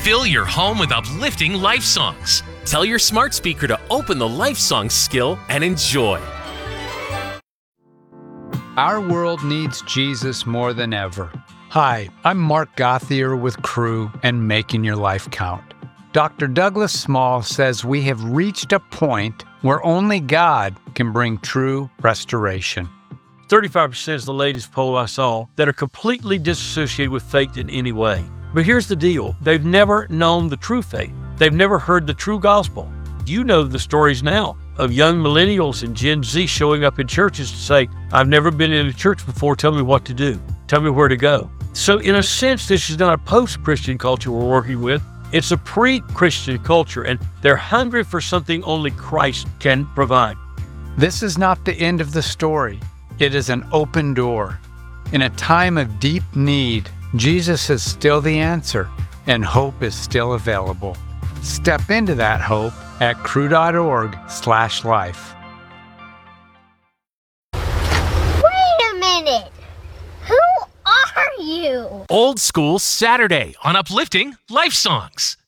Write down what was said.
Fill your home with uplifting life songs. Tell your smart speaker to open the Life Songs skill and enjoy. Our world needs Jesus more than ever. Hi, I'm Mark Gothier with Cru and Making Your Life Count. Dr. Douglas Small says we have reached a point where only God can bring true restoration. 35% is the latest poll I saw that are completely disassociated with faith in any way. But here's the deal. They've never known the true faith. They've never heard the true gospel. You know the stories now of young millennials and Gen Z showing up in churches to say, I've never been in a church before, tell me what to do. Tell me where to go. So in a sense, this is not a post-Christian culture we're working with. It's a pre-Christian culture, and they're hungry for something only Christ can provide. This is not the end of the story. It is an open door. In a time of deep need, Jesus is still the answer, and hope is still available. Step into that hope at cru.org/life. Wait a minute! Who are you? Old School Saturday on Uplifting Life Songs.